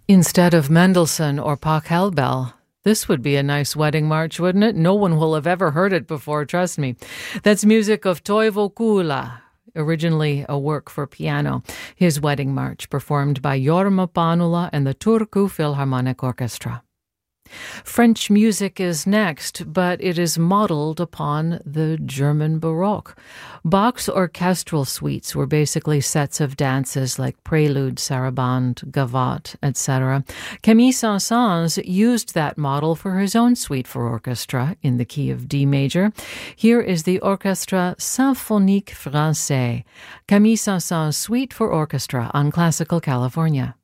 Instead of Mendelssohn or Pachelbel, this would be a nice wedding march, wouldn't it? No one will have ever heard it before, trust me. That's music of Toivo Kuula, originally a work for piano. His wedding march, performed by Jorma Panula and the Turku Philharmonic Orchestra. French music is next, but it is modeled upon the German Baroque. Bach's orchestral suites were basically sets of dances like prelude, sarabande, gavotte, etc. Camille Saint-Saëns used that model for his own suite for orchestra in the key of D major. Here is the Orchestre Symphonique Français, Camille Saint-Saëns Suite for Orchestra on Classical California.